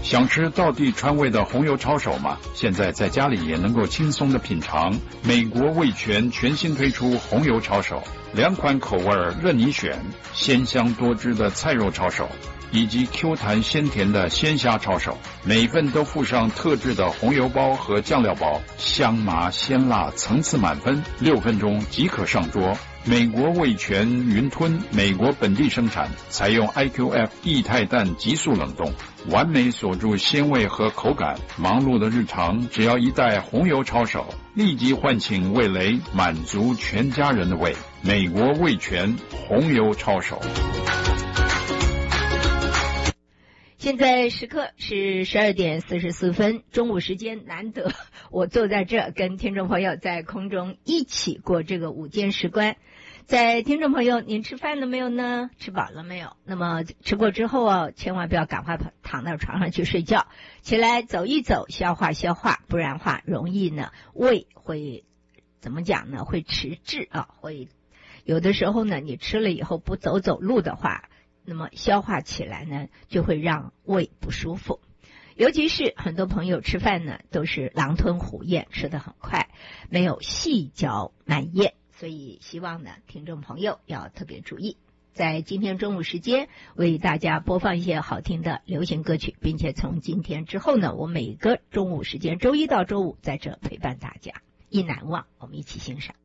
想吃道地川味的红油抄手吗？现在在家里也能够轻松的品尝。美国味全全新推出红油抄手，2款口味任你选，鲜香多汁的菜肉抄手，以及 Q 弹鲜甜的鲜虾抄手，每份都附上特制的红油包和酱料包，香麻鲜辣，层次满分，6分钟即可上桌。美国味全云吞，美国本地生产，采用 IQF 液态氮急速冷冻，完美锁住鲜味和口感。忙碌的日常，只要一袋红油抄手，立即唤醒味蕾，满足全家人的胃。美国味全红油抄手。 现在时刻是12点44分，中午时间，难得我坐在这跟听众朋友在空中一起过这个午间时光。在听众朋友，您吃饭了没有呢？吃饱了没有？那么吃过之后啊，千万不要赶快躺到床上去睡觉，起来走一走，消化消化，不然话容易呢胃会怎么讲呢？会迟滞啊，会有的时候呢，你吃了以后不走路的话，那么消化起来呢，就会让胃不舒服。尤其是很多朋友吃饭呢，都是狼吞虎咽，吃得很快，没有细嚼慢咽。所以希望呢，听众朋友要特别注意，在今天中午时间为大家播放一些好听的流行歌曲，并且从今天之后呢，我每个中午时间，周一到周五在这陪伴大家，一难忘，我们一起欣赏。